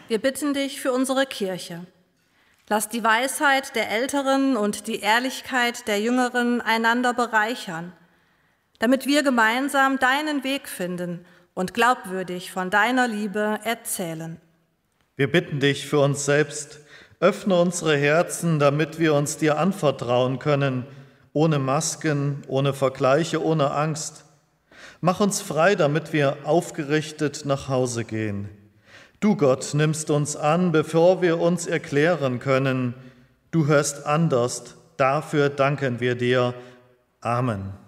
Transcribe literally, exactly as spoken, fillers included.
Wir bitten dich für unsere Kirche. Lass die Weisheit der Älteren und die Ehrlichkeit der Jüngeren einander bereichern, damit wir gemeinsam deinen Weg finden und glaubwürdig von deiner Liebe erzählen. Wir bitten dich für uns selbst, öffne unsere Herzen, damit wir uns dir anvertrauen können, ohne Masken, ohne Vergleiche, ohne Angst. Mach uns frei, damit wir aufgerichtet nach Hause gehen. Du, Gott, nimmst uns an, bevor wir uns erklären können. Du hörst anders, dafür danken wir dir. Amen.